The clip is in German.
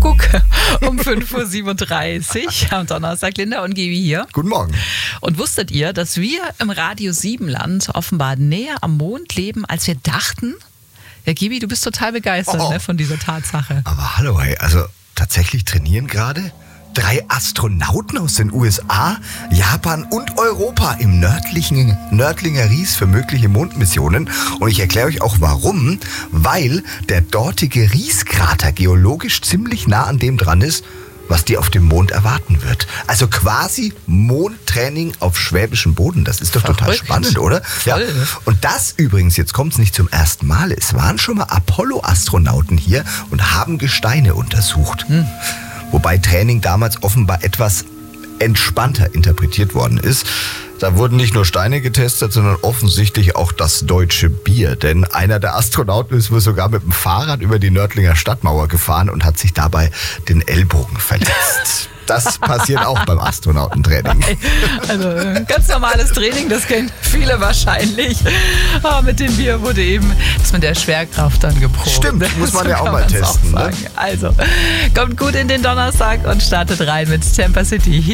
Kuckuck um 5.37 Uhr am Donnerstag. Linda und Gibi hier. Guten Morgen. Und wusstet ihr, dass wir im Radio Siebenland offenbar näher am Mond leben, als wir dachten? Ja, Gibi, du bist total begeistert ne, von dieser Tatsache. Aber hallo, hey, also tatsächlich trainieren gerade 3 Astronauten aus den USA, Japan und Europa im Nördlinger Ries für mögliche Mondmissionen. Und ich erkläre euch auch warum. Weil der dortige Rieskrater geologisch ziemlich nah an dem dran ist, was die auf dem Mond erwarten wird. Also quasi Mondtraining auf schwäbischem Boden. Das ist doch total spannend, oder? Ja. Und das übrigens, jetzt kommt es nicht zum ersten Mal, es waren schon mal Apollo-Astronauten hier und haben Gesteine untersucht. Wobei Training damals offenbar etwas entspannter interpretiert worden ist. Da wurden nicht nur Steine getestet, sondern offensichtlich auch das deutsche Bier. Denn einer der Astronauten ist wohl sogar mit dem Fahrrad über die Nördlinger Stadtmauer gefahren und hat sich dabei den Ellbogen verletzt. Das passiert auch beim Astronautentraining. Also ganz normales Training, das kennen viele wahrscheinlich. Aber mit dem Bier wurde eben das mit der Schwerkraft dann geprobt. Stimmt, muss man ja auch mal testen. Ne? Also, kommt gut in den Donnerstag und startet rein mit Temper City. Hier